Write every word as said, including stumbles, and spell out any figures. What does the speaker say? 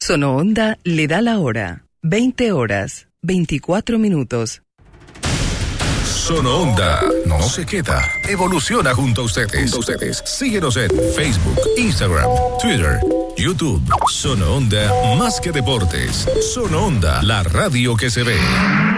Sono Onda le da la hora. veinte horas, veinticuatro minutos. Sono Onda no se queda, evoluciona junto a ustedes. Junto a ustedes. Síguenos en Facebook, Instagram, Twitter, YouTube. Sono Onda más que deportes. Sono Onda, la radio que se ve.